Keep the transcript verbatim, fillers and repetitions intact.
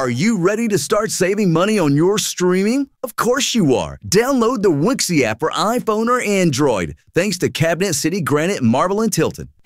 Are you ready to start saving money on your streaming? Of course you are. Download the Wixie app for iPhone or Android. Thanks to Cabinet City Granite Marble and Tilton.